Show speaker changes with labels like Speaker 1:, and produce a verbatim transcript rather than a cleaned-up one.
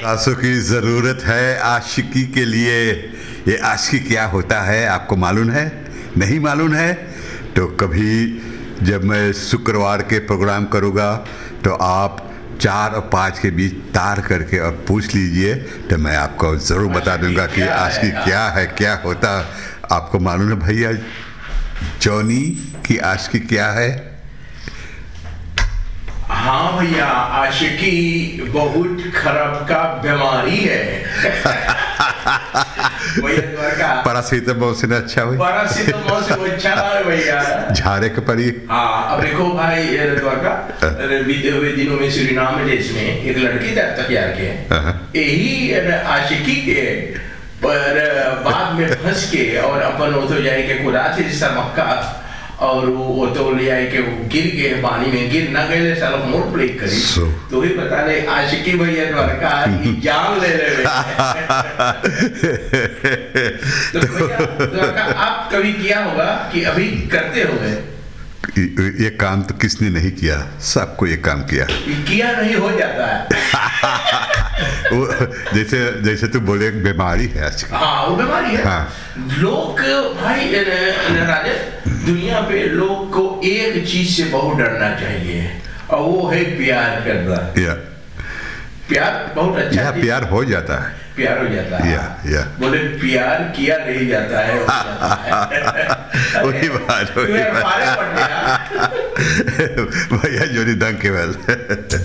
Speaker 1: आंसू की ज़रूरत है आशिकी के लिए। ये आशिकी क्या होता है आपको मालूम है? नहीं मालूम है तो कभी जब मैं शुक्रवार के प्रोग्राम करूँगा तो आप चार और पाँच के बीच तार करके और पूछ लीजिए तो मैं आपको ज़रूर बता दूंगा कि आशिकी क्या है, क्या होता। आपको मालूम है भैया जॉनी की आशिकी क्या है?
Speaker 2: हाँ भैया, आशिकी बहुत खराब का बीमारी है।
Speaker 1: पैरासीटामोल से अच्छा हुई,
Speaker 2: पैरासीटामोल से अच्छा है भैया।
Speaker 1: झाड़े के पड़ी।
Speaker 2: हाँ, अब देखो भाई द्वारका, बीते हुए दिनों में सूरीनाम देश में एक लड़की तैयार के यही आशिकी के पर बाद में फंस के और अपन वो तो जाए के कुराचे जैसा मक्का और वो तो ले आए के गिर गए पानी में, गिर ना गए साल मोड़ ब्रेक करी so. तो ही बता ले आशिकी भैया द्वारका जान ले रहे। तो भैया द्वारका आप कभी किया होगा कि अभी करते होंगे?
Speaker 1: ये काम तो किसने नहीं किया, सबको ये काम किया।
Speaker 2: किया नहीं हो जाता है।
Speaker 1: वो जैसे जैसे तू बोले बीमारी है आज।
Speaker 2: हाँ वो बीमारी है। हाँ। लोग भाई राजे दुनिया पे लोग को एक चीज से बहुत डरना चाहिए और वो है प्यार करना।
Speaker 1: या
Speaker 2: प्यार बहुत अच्छा
Speaker 1: या प्यार हो जाता है,
Speaker 2: प्यार हो जाता है।
Speaker 1: या या
Speaker 2: बोले प्यार किया नहीं जाता है, हो जाता है।
Speaker 1: वही बात, वही बात। भैया जोरी दंग के वाल।